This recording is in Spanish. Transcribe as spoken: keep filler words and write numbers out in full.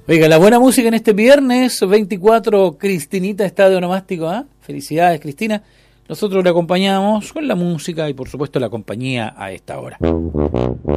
Oiga, la buena música en este viernes veinticuatro, Cristinita está de onomástico, ¿ah? ¿eh? Felicidades, Cristina. Nosotros le acompañamos con la música y por supuesto la compañía a esta hora.